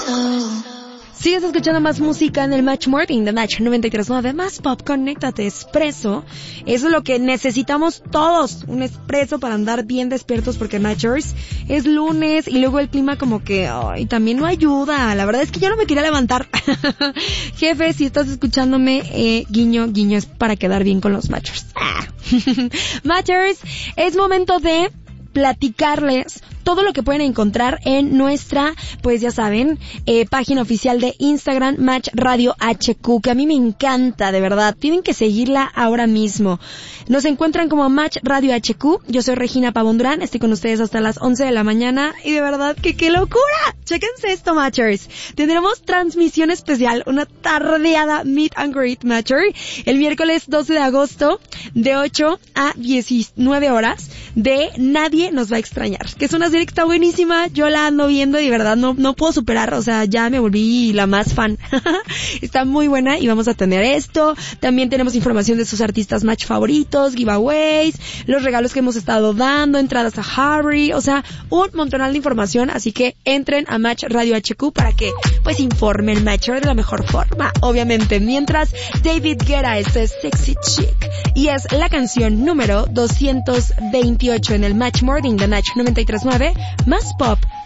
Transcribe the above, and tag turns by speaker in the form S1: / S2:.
S1: Sigues escuchando más música en el Match Morning de Match 93.9, más pop, conéctate, expreso. Eso es lo que necesitamos todos, un expreso para andar bien despiertos, porque Matchers es lunes y luego el clima como que también no ayuda. La verdad es que yo no me quería levantar. Jefe, si estás escuchándome, guiño, guiño, es para quedar bien con los Matchers. Matchers, es momento de platicarles todo lo que pueden encontrar en nuestra, pues ya saben, página oficial de Instagram, Match Radio HQ, que a mí me encanta, de verdad. Tienen que seguirla ahora mismo. Nos encuentran como Match Radio HQ. Yo soy Regina Pavón Durán, estoy con ustedes hasta las 11 de la mañana y de verdad que ¡qué locura! Chéquense esto, Matchers. Tendremos transmisión especial, una tardeada Meet and Greet Matcher, el miércoles 12 de agosto de 8 a 19 horas de Nadie Nos Va a Extrañar, que es una serie que está buenísima. Yo la ando viendo y de verdad no puedo superar, o sea, ya me volví la más fan. Está muy buena y vamos a tener esto. También tenemos información de sus artistas match favoritos, giveaways, los regalos que hemos estado dando, entradas a Harry, o sea, un montonal de información, así que entren a Match Radio HQ para que pues informen el Matcher de la mejor forma, obviamente. Mientras, David Guetta, este es Sexy Chick y es la canción número 228 en el Match Morning de Match 93.9, más pop,